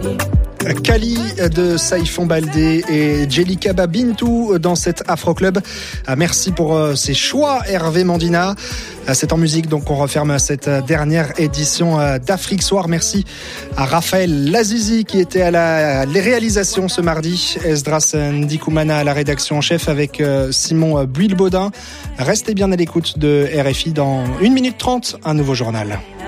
Kali de Saïfon Baldé et Jelika Babintou dans cet Afro Club. Merci pour ces choix, Hervé Mandina. C'est en musique donc on referme cette dernière édition d'Afrique Soir. Merci à Raphaël Lazizi qui était à la réalisation ce mardi, Esdras Ndikoumana à la rédaction en chef avec Simon Buil-Baudin. Restez bien à l'écoute de RFI dans 1 minute 30, un nouveau journal.